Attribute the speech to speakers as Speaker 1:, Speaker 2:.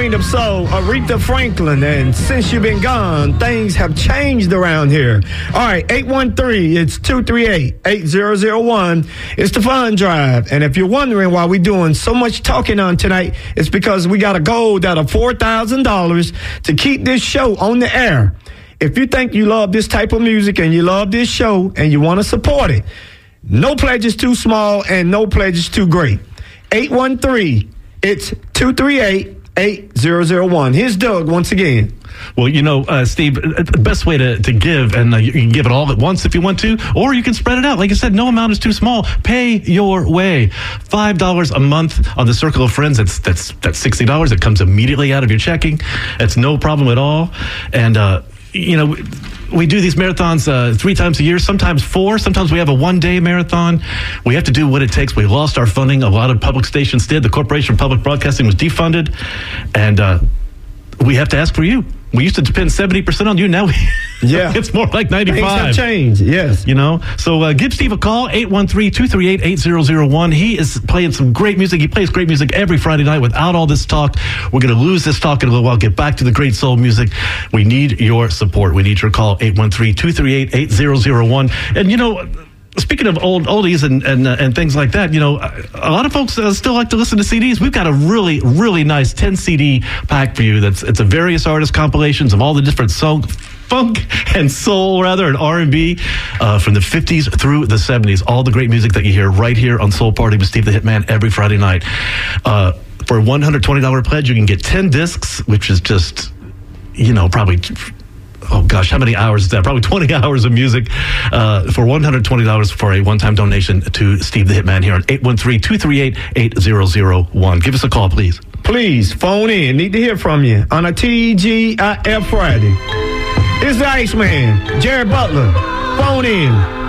Speaker 1: Queen of Soul, Aretha Franklin. And since you've been gone, things have changed around here. All right, 813, it's 238-8001. It's the Fun Drive. And if you're wondering why we're doing so much talking on tonight, it's because we got a goal that of $4,000 to keep this show on the air. If you think you love this type of music and you love this show and you want to support it, no pledge is too small and no pledge is too great. 813, it's 238-8001. Here's Doug once again.
Speaker 2: Well, Steve, the best way to give, and you can give it all at once if you want to, or you can spread it out. Like I said, no amount is too small. Pay your way. $5 a month on the Circle of Friends. That's $60. It comes immediately out of your checking. It's no problem at all. And, we do these marathons 3 times a year, sometimes 4. Sometimes we have a one-day marathon. We have to do what it takes. We lost our funding. A lot of public stations did. The Corporation for Public Broadcasting was defunded. And we have to ask for you. We used to depend 70% on you. Now it's more like 95%.
Speaker 1: Things have changed, yes.
Speaker 2: So give Steve a call, 813-238-8001. He is playing some great music. He plays great music every Friday night. Without all this talk, we're going to lose this talk in a little while. Get back to the great soul music. We need your support. We need your call, 813-238-8001. And, speaking of oldies and things like that, a lot of folks still like to listen to CDs. We've got a really, really nice 10 CD pack for you. It's a various artist compilations of all the different funk and soul, and R&B from the 50s through the 70s. All the great music that you hear right here on Soul Party with Steve the Hitman every Friday night. For a $120 pledge, you can get 10 discs, which is just, probably... Oh, gosh, how many hours is that? Probably 20 hours of music for $120 for a one-time donation to Steve the Hitman here on 813-238-8001. Give us a call, please.
Speaker 1: Please, phone in. Need to hear from you on a TGIF Friday. It's the Iceman, Jared Butler. Phone in.